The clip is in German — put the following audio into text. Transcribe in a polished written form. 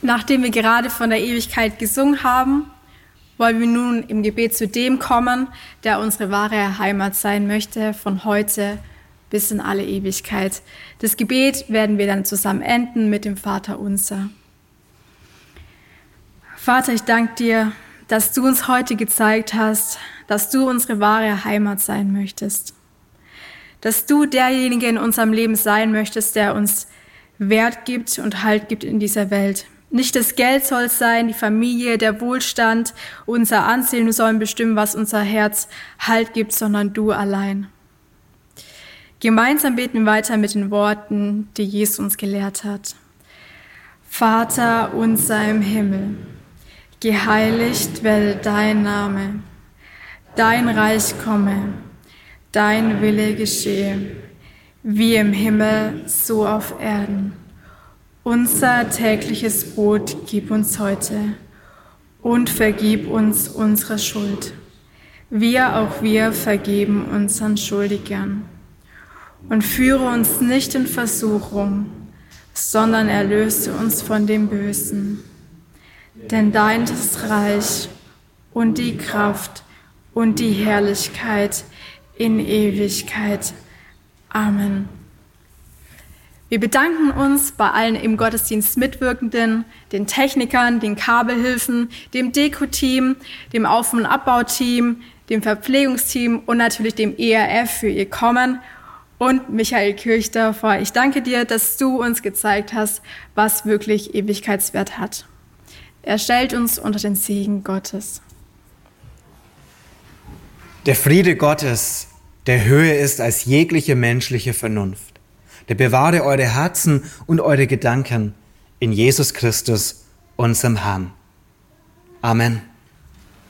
Nachdem wir gerade von der Ewigkeit gesungen haben, wollen wir nun im Gebet zu dem kommen, der unsere wahre Heimat sein möchte, von heute bis in alle Ewigkeit. Das Gebet werden wir dann zusammen enden mit dem Vaterunser. Vater, ich danke dir, dass du uns heute gezeigt hast, dass du unsere wahre Heimat sein möchtest. Dass du derjenige in unserem Leben sein möchtest, der uns Wert gibt und Halt gibt in dieser Welt. Nicht das Geld soll es sein, die Familie, der Wohlstand, unser Ansehen sollen bestimmen, was unser Herz Halt gibt, sondern du allein. Gemeinsam beten wir weiter mit den Worten, die Jesus uns gelehrt hat. Vater unser im Himmel, geheiligt werde dein Name, dein Reich komme, dein Wille geschehe, wie im Himmel, so auf Erden. Unser tägliches Brot gib uns heute und vergib uns unsere Schuld, wie auch wir vergeben unseren Schuldigern. Und führe uns nicht in Versuchung, sondern erlöse uns von dem Bösen. Denn dein ist das Reich und die Kraft und die Herrlichkeit in Ewigkeit. Amen. Wir bedanken uns bei allen im Gottesdienst Mitwirkenden, den Technikern, den Kabelhilfen, dem Deko-Team, dem Auf- und Abbauteam, dem Verpflegungsteam und natürlich dem ERF für ihr Kommen und Michael Kirchdorfer. Ich danke dir, dass du uns gezeigt hast, was wirklich Ewigkeitswert hat. Er stellt uns unter den Segen Gottes. Der Friede Gottes, der höher ist als jegliche menschliche Vernunft, der bewahre eure Herzen und eure Gedanken in Jesus Christus, unserem Herrn. Amen.